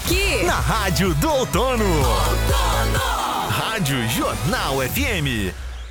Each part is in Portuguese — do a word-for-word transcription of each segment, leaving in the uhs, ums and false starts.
aqui na Rádio do Outono. Outono. Rádio Jornal F M.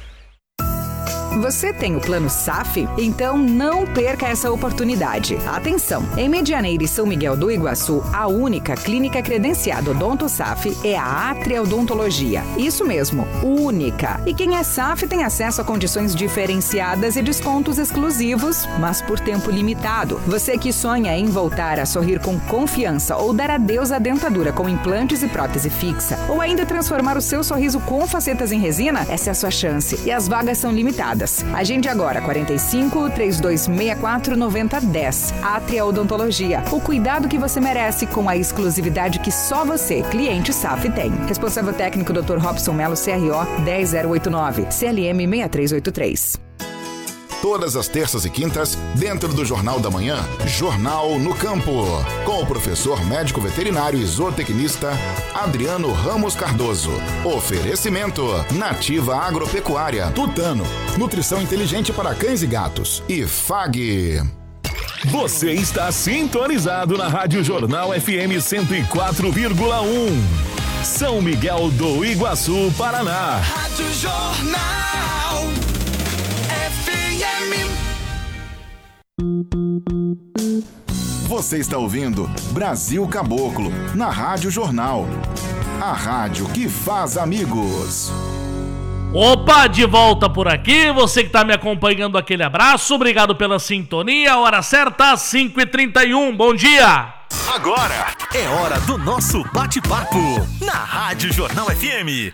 Você tem o plano S A F? Então não perca essa oportunidade. Atenção! Em Medianeira e São Miguel do Iguaçu, a única clínica credenciada Odonto S A F é a Atria Odontologia. Isso mesmo, única. E quem é S A F tem acesso a condições diferenciadas e descontos exclusivos, mas por tempo limitado. Você que sonha em voltar a sorrir com confiança ou dar adeus à dentadura com implantes e prótese fixa, ou ainda transformar o seu sorriso com facetas em resina, essa é a sua chance. E as vagas são limitadas. Agende agora, quarenta e cinco, trinta e dois sessenta e quatro, noventa, dez. Atria Odontologia. O cuidado que você merece com a exclusividade que só você, cliente S A F, tem. Responsável técnico doutor Robson Melo, C R O dez zero oito nove, C L M seis três oito três. Todas as terças e quintas, dentro do Jornal da Manhã, Jornal no Campo, com o professor médico veterinário e zootecnista Adriano Ramos Cardoso. Oferecimento Nativa Agropecuária, Tutano, nutrição inteligente para cães e gatos, e F A G. Você está sintonizado na Rádio Jornal F M cento e quatro vírgula um. São Miguel do Iguaçu, Paraná. Rádio Jornal F M. Você está ouvindo Brasil Caboclo, na Rádio Jornal. A rádio que faz amigos. Opa, de volta por aqui, você que está me acompanhando, aquele abraço, obrigado pela sintonia, hora certa, cinco e trinta e um, bom dia! Agora é hora do nosso bate-papo, na Rádio Jornal F M.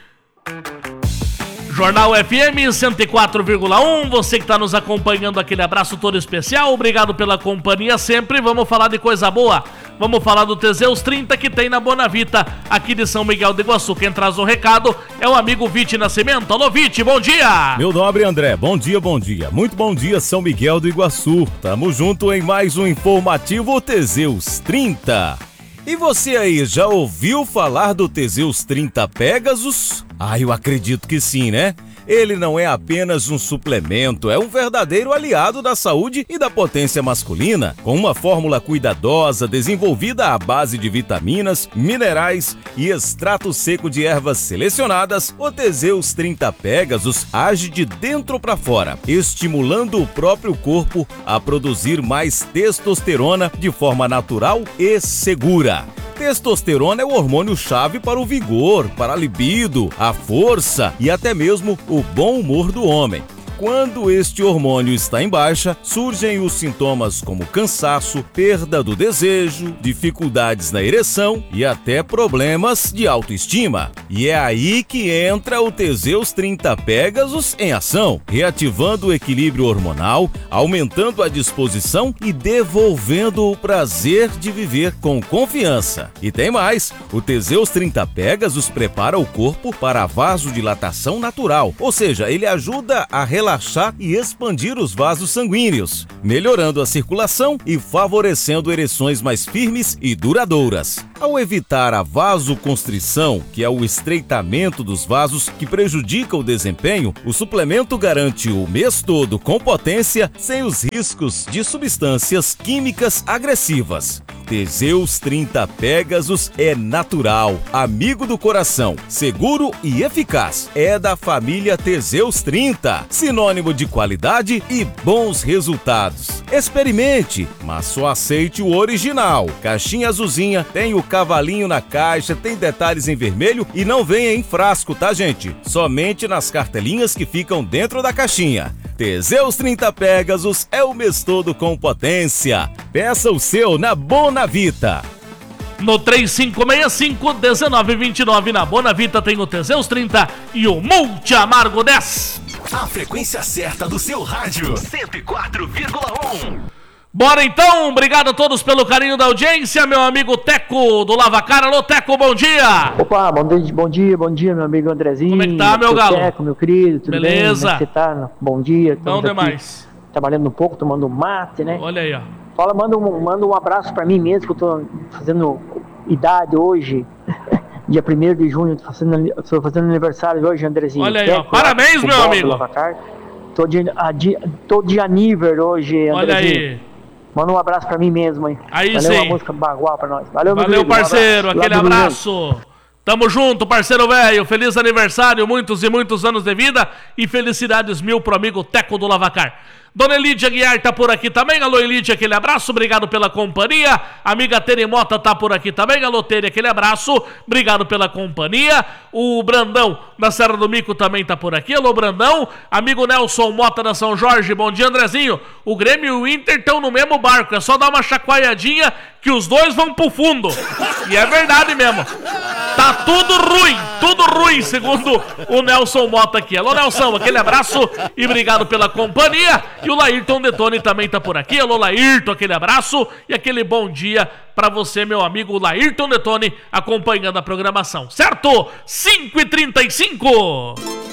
Jornal F M cento e quatro vírgula um, você que está nos acompanhando, aquele abraço todo especial, obrigado pela companhia sempre, vamos falar de coisa boa, vamos falar do Teseus trinta que tem na Bonavita, aqui de São Miguel do Iguaçu. Quem traz o recado é o amigo Vite Nascimento. Alô Vite, bom dia! Meu nobre André, bom dia, bom dia, muito bom dia São Miguel do Iguaçu, tamo junto em mais um informativo Teseus trinta. E você aí, já ouviu falar do Teseus trinta Pegasus? Ah, eu acredito que sim, né? Ele não é apenas um suplemento, é um verdadeiro aliado da saúde e da potência masculina, com uma fórmula cuidadosa desenvolvida à base de vitaminas, minerais e extrato seco de ervas selecionadas. O Teseus trinta Pegasus age de dentro para fora, estimulando o próprio corpo a produzir mais testosterona de forma natural e segura. Testosterona é o hormônio-chave para o vigor, para a libido, a força e até mesmo o bom humor do homem. Quando este hormônio está em baixa, surgem os sintomas como cansaço, perda do desejo, dificuldades na ereção e até problemas de autoestima. E é aí que entra o Teseus trinta Pegasus em ação, reativando o equilíbrio hormonal, aumentando a disposição e devolvendo o prazer de viver com confiança. E tem mais, o Teseus trinta Pegasus prepara o corpo para a vasodilatação natural, ou seja, ele ajuda a relaxar relaxar e expandir os vasos sanguíneos, melhorando a circulação e favorecendo ereções mais firmes e duradouras. Ao evitar a vasoconstrição, que é o estreitamento dos vasos que prejudica o desempenho, o suplemento garante o mês todo com potência sem os riscos de substâncias químicas agressivas. Teseus trinta Pegasus é natural, amigo do coração, seguro e eficaz. É da família Teseus trinta, sinônimo de qualidade e bons resultados. Experimente, mas só aceite o original. Caixinha azulzinha, tem o cavalinho na caixa, tem detalhes em vermelho e não vem em frasco, tá, gente? Somente nas cartelinhas que ficam dentro da caixinha. Teseus trinta Pegasus é o mês todo com potência. Peça o seu na Bonavita. No três cinco seis cinco, um nove dois nove na Bonavita tem o Teseus trinta e o Multi Amargo dez. A frequência certa do seu rádio, cento e quatro vírgula um. Bora então, obrigado a todos pelo carinho da audiência, meu amigo Teco do Lava Cara. Alô Teco, bom dia! Opa, bom dia, bom dia, bom dia, meu amigo Andrezinho. Como é que tá, meu galo? Teco, meu querido, tudo beleza? Bem? Como é que você tá? Bom dia. Bom demais. Trabalhando um pouco, tomando mate, né? Olha aí, ó. Fala, manda um, manda um abraço pra mim mesmo, que eu tô fazendo idade hoje. Dia primeiro de junho, tô fazendo, tô fazendo aniversário hoje, Andrezinho. Olha aí, Teco, ó. Parabéns, meu amigo. Tô de, a, tô de aniversário hoje, Andrezinho. Olha aí. Manda um abraço pra mim mesmo, hein? Aí Valeu, sim. uma música bagual pra nós. Valeu, meu Valeu, querido, parceiro. um Aquele abraço. Tamo junto, parceiro velho. Feliz aniversário, muitos e muitos anos de vida e felicidades mil pro amigo Teco do Lavacar. Dona Elidia Guiar tá por aqui também. Alô, Elidia, aquele abraço. Obrigado pela companhia. Amiga Tere Mota tá por aqui também. Alô, Tere, aquele abraço. Obrigado pela companhia. O Brandão da Serra do Mico também tá por aqui. Alô, Brandão. Amigo Nelson Mota da São Jorge. Bom dia, Andrezinho. O Grêmio e o Inter estão no mesmo barco. É só dar uma chacoalhadinha que os dois vão pro fundo. E é verdade mesmo. Tá tudo ruim. Tudo ruim, segundo o Nelson Mota aqui. Alô, Nelson, aquele abraço e obrigado pela companhia. E o Laírton Detone também tá por aqui. Alô, Laírton, aquele abraço e aquele bom dia pra você, meu amigo Laírton Detone, acompanhando a programação, certo? cinco e trinta e cinco.